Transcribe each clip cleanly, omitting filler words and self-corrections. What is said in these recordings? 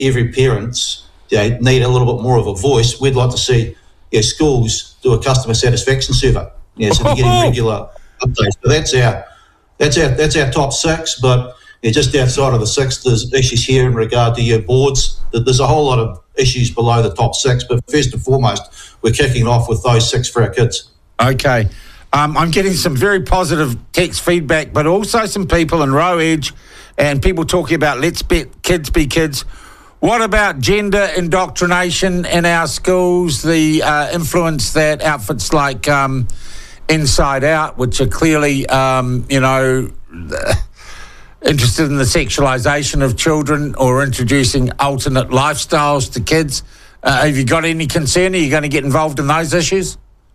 every parent's need a little bit more of a voice, we'd like to see schools do a customer satisfaction survey. So they're getting regular updates. So that's our top six, but just outside of the six, there's issues here in regard to your boards. There's a whole lot of issues below the top six, but first and foremost, we're kicking off with those six for our kids. Okay. I'm getting some very positive text feedback, but also some people in Row Edge and people talking about let's kids be kids. What about gender indoctrination in our schools, the influence that outfits like Inside Out, which are clearly, interested in the sexualisation of children or introducing alternate lifestyles to kids? Have you got any concern? Are you going to get involved in those issues?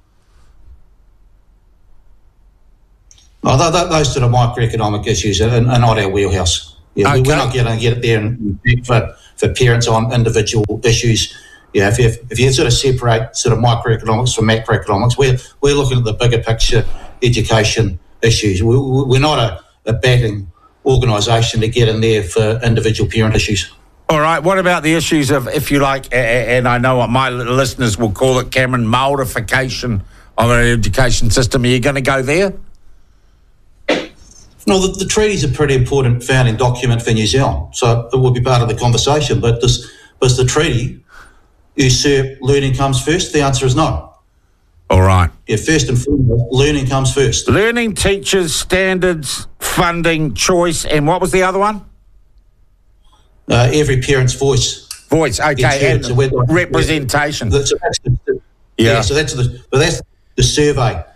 Oh, those sort of microeconomic issues are not our wheelhouse. We're not going to get it there for parents on individual issues. If you sort of separate sort of microeconomics from macroeconomics, we're looking at the bigger picture education issues. We're not a batting organisation to get in there for individual parent issues. All right, what about the issues of, if you like, and I know what my listeners will call it, Cameron, moulderification of our education system? Are you going to go there? No, the treaty's a pretty important founding document for New Zealand, so it will be part of the conversation. But does the treaty usurp learning comes first? The answer is no. All right. First and foremost, learning comes first. Learning, teachers, standards, funding, choice, and what was the other one? Every parent's voice. Voice, okay, and representation. So that's the survey.